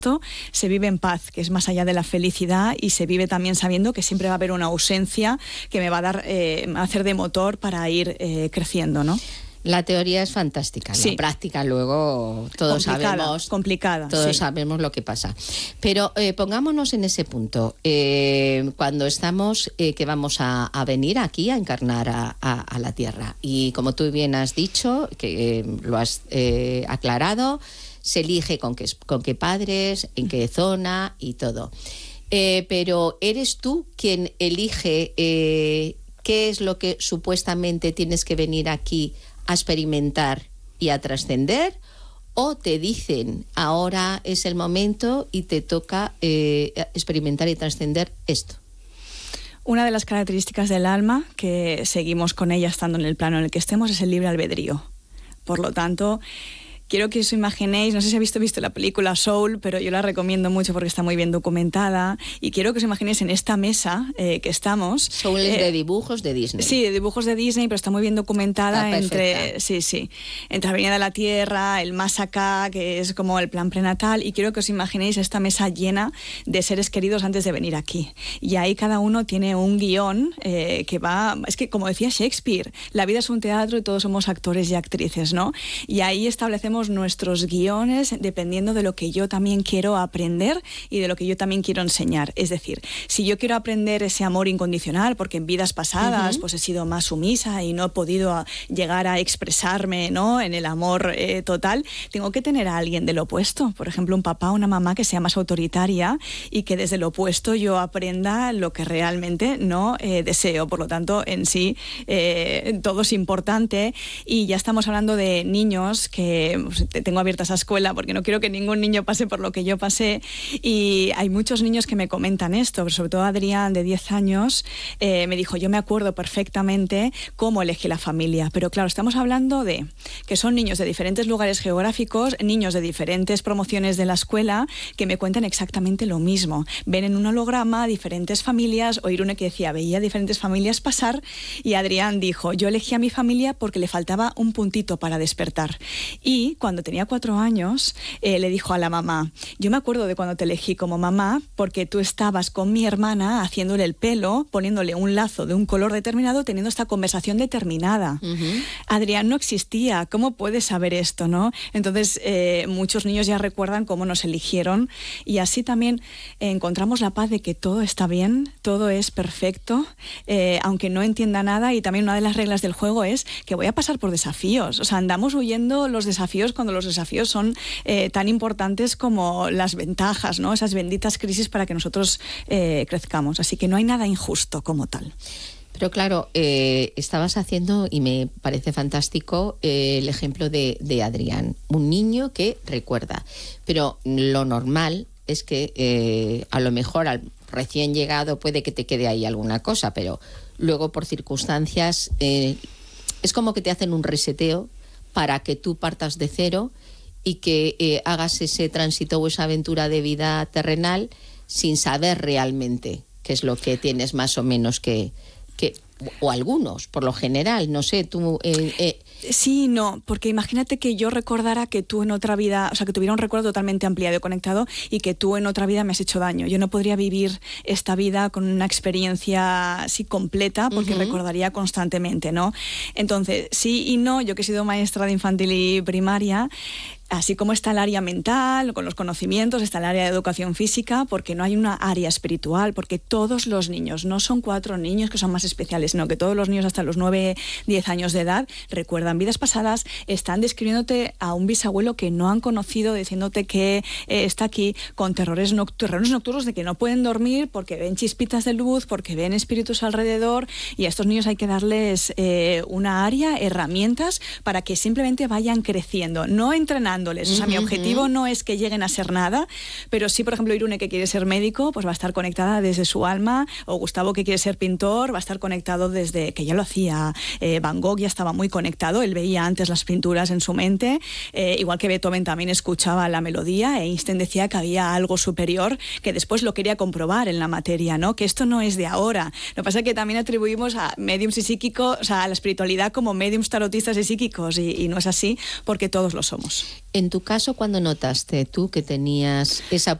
se vive en paz, que es más allá de la felicidad, y se vive también sabiendo que siempre va a haber una ausencia que me va a dar, a hacer de motor para ir creciendo, ¿no? La teoría es fantástica, sí. La práctica luego todos sabemos lo que pasa. Pero pongámonos en ese punto, cuando estamos, que vamos a venir aquí a encarnar a la Tierra. Y como tú bien has dicho, que lo has aclarado, se elige con qué padres, en qué zona y todo. Pero ¿eres tú quien elige qué es lo que supuestamente tienes que venir aquí a experimentar y a trascender? ¿O te dicen, ahora es el momento y te toca experimentar y trascender esto? Una de las características del alma, que seguimos con ella estando en el plano en el que estemos, es el libre albedrío. Por lo tanto, quiero que os imaginéis, no sé si habéis visto la película Soul, pero yo la recomiendo mucho porque está muy bien documentada, y quiero que os imaginéis en esta mesa que estamos. Soul es de dibujos de Disney. Sí, de dibujos de Disney, pero está muy bien documentada entre la venida de la Tierra, el más acá, que es como el plan prenatal, y quiero que os imaginéis esta mesa llena de seres queridos antes de venir aquí. Y ahí cada uno tiene un guión que va, es que como decía Shakespeare, la vida es un teatro y todos somos actores y actrices, ¿no? Y ahí establecemos nuestros guiones dependiendo de lo que yo también quiero aprender y de lo que yo también quiero enseñar. Es decir, si yo quiero aprender ese amor incondicional, porque en vidas pasadas pues he sido más sumisa y no he podido llegar a expresarme, ¿no?, en el amor total, tengo que tener a alguien del opuesto. Por ejemplo, un papá o una mamá que sea más autoritaria y que desde el opuesto yo aprenda lo que realmente no deseo. Por lo tanto, en sí, todo es importante, y ya estamos hablando de niños que tengo abierta esa escuela porque no quiero que ningún niño pase por lo que yo pasé, y hay muchos niños que me comentan esto, pero sobre todo Adrián, de 10 años, me dijo, yo me acuerdo perfectamente cómo elegí la familia, pero claro, estamos hablando de que son niños de diferentes lugares geográficos, niños de diferentes promociones de la escuela, que me cuentan exactamente lo mismo. Ven en un holograma diferentes familias, o Irune que decía, veía diferentes familias pasar, y Adrián dijo, yo elegí a mi familia porque le faltaba un puntito para despertar. Y cuando tenía 4 años, le dijo a la mamá, yo me acuerdo de cuando te elegí como mamá porque tú estabas con mi hermana haciéndole el pelo, poniéndole un lazo de un color determinado, teniendo esta conversación determinada. Adrián no existía, ¿cómo puedes saber esto, no? Entonces, muchos niños ya recuerdan cómo nos eligieron, y así también encontramos la paz de que todo está bien, todo es perfecto, aunque no entienda nada. Y también una de las reglas del juego es que voy a pasar por desafíos, o sea, andamos huyendo los desafíos cuando los desafíos son tan importantes como las ventajas, ¿no? Esas benditas crisis para que nosotros crezcamos. Así que no hay nada injusto como tal. Pero claro, estabas haciendo, y me parece fantástico, el ejemplo de Adrián, un niño que recuerda. Pero lo normal es que a lo mejor al recién llegado puede que te quede ahí alguna cosa, pero luego por circunstancias es como que te hacen un reseteo para que tú partas de cero y que hagas ese tránsito o esa aventura de vida terrenal sin saber realmente qué es lo que tienes más o menos que o algunos, por lo general, no sé, tú... Sí, no, porque imagínate que yo recordara que tú en otra vida, o sea, que tuviera un recuerdo totalmente ampliado y conectado, y que tú en otra vida me has hecho daño. Yo no podría vivir esta vida con una experiencia así completa, porque recordaría constantemente, ¿no? Entonces, sí y no. Yo que he sido maestra de infantil y primaria, así como está el área mental, con los conocimientos, está el área de educación física, porque no hay una área espiritual, porque todos los niños, no son 4 niños que son más especiales, sino que todos los niños hasta los 9, 10 años de edad recuerdan vidas pasadas, están describiéndote a un bisabuelo que no han conocido, diciéndote que está aquí con terrores nocturnos de que no pueden dormir porque ven chispitas de luz, porque ven espíritus alrededor, y a estos niños hay que darles una área, herramientas, para que simplemente vayan creciendo, no entrenando. O sea, mi objetivo no es que lleguen a ser nada, pero sí, por ejemplo, Irune, que quiere ser médico, pues va a estar conectada desde su alma, o Gustavo, que quiere ser pintor, va a estar conectado desde, que ya lo hacía, Van Gogh ya estaba muy conectado, claro, él veía antes las pinturas en su mente, igual que Beethoven también escuchaba la melodía, e Einstein decía que había algo superior que después lo quería comprobar en la materia, ¿no? Que esto no es de ahora. Lo que pasa es que también atribuimos a médiums y psíquicos, o sea, a la espiritualidad como médiums, tarotistas y psíquicos, y no es así, porque todos lo somos. En tu caso, ¿cuándo notaste tú que tenías esa